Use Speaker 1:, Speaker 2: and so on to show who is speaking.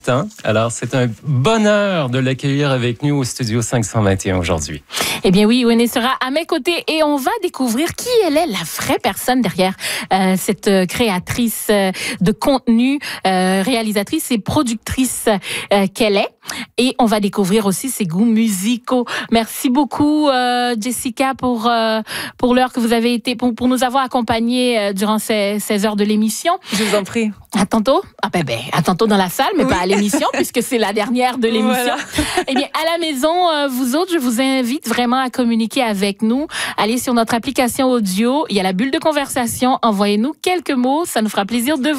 Speaker 1: Alors, c'est un bonheur de l'accueillir avec nous au studio 521 aujourd'hui.
Speaker 2: Eh bien oui, Winnie sera à mes côtés et on va découvrir qui elle est, la vraie personne derrière cette créatrice de contenu, réalisatrice et productrice qu'elle est. Et on va découvrir aussi ses goûts musicaux. Merci beaucoup, Jessica, pour l'heure que vous avez été, pour nous avoir accompagnés durant ces heures de l'émission.
Speaker 3: Je vous en prie.
Speaker 2: À tantôt. À tantôt dans la salle, mais pas à l'émission, puisque c'est la dernière de l'émission. Voilà. Eh bien, à la maison, vous autres, je vous invite vraiment à communiquer avec nous. Allez sur notre application audio. Il y a la bulle de conversation. Envoyez-nous quelques mots. Ça nous fera plaisir de vous